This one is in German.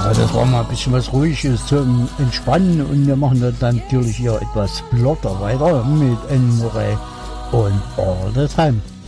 Ja, das war mal ein bisschen was Ruhiges zum Entspannen und wir machen dann natürlich hier etwas flotter weiter mit Enmore und All the Time.